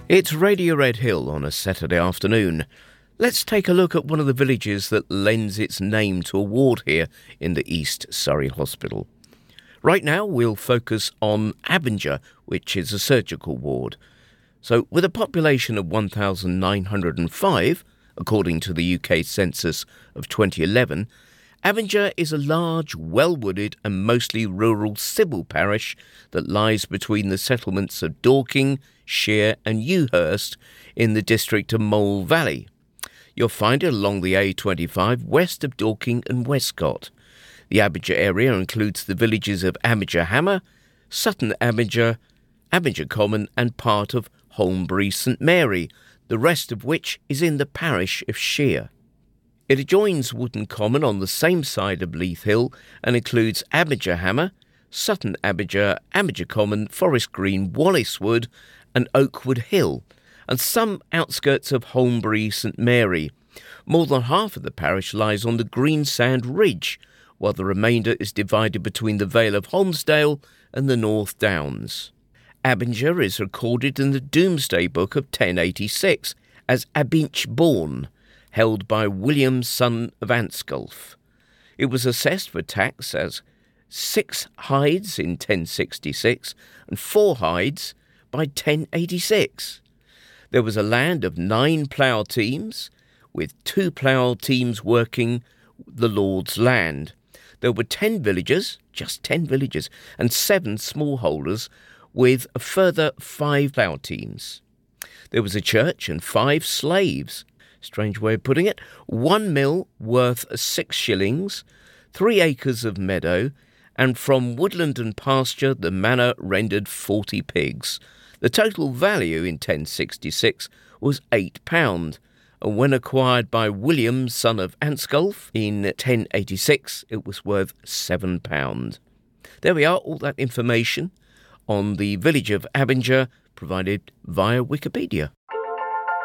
It's Radio Red Hill on a Saturday afternoon. Let's take a look at one of the villages that lends its name to a ward here in the East Surrey Hospital. Right now we'll focus on Abinger, which is a surgical ward. So with a population of 1,905, according to the UK census of 2011, Abinger is a large, well-wooded and mostly rural civil parish that lies between the settlements of Dorking, Shear and Ewhurst in the district of Mole Valley. You'll find it along the A25 west of Dorking and Westcott. The Abinger area includes the villages of Abinger Hammer, Sutton Abinger, Abinger Common and part of Holmbury St Mary, the rest of which is in the parish of Shear. It adjoins Wootton Common on the same side of Leith Hill and includes Abinger Hammer, Sutton Abinger, Abinger Common, Forest Green, Wallace Wood and Oakwood Hill, and some outskirts of Holmbury St Mary. More than half of the parish lies on the Greensand Ridge, while the remainder is divided between the Vale of Holmesdale and the North Downs. Abinger is recorded in the Domesday Book of 1086 as Abinch Bourne, held by William son of Ansculf. It was assessed for tax as 6 hides in 1066 and 4 hides by 1086. There was a land of 9 plough teams, with 2 plough teams working the Lord's land. There were 10 villagers, just 10 villagers, and 7 smallholders, with a further 5 plough teams. There was a church and 5 slaves. Strange way of putting it. 1 mill worth 6 shillings, 3 acres of meadow, and from woodland and pasture the manor rendered 40 pigs. The total value in 1066 was £8, and when acquired by William, son of Ansculf, in 1086 it was worth £7. There we are, all that information on the village of Abinger provided via Wikipedia.